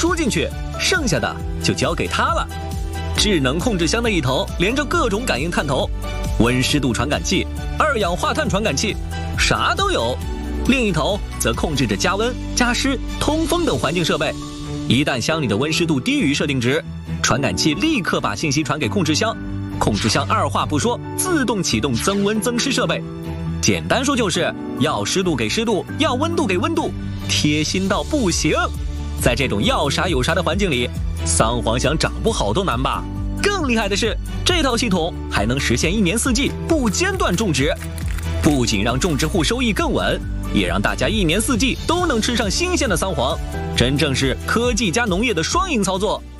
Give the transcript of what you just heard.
输进去，剩下的就交给它了。智能控制箱的一头连着各种感应探头、温湿度传感器、二氧化碳传感器，啥都有。另一头则控制着加温、加湿、通风等环境设备。一旦箱里的温湿度低于设定值，传感器立刻把信息传给控制箱，控制箱二话不说，自动启动增温增湿设备。简单说就是要湿度给湿度，要温度给温度，贴心到不行。在这种要啥有啥的环境里，桑黄想长不好都难吧？更厉害的是，这套系统还能实现1年4季不间断种植，不仅让种植户收益更稳，也让大家1年4季都能吃上新鲜的桑黄，真正是科技加农业的双赢操作。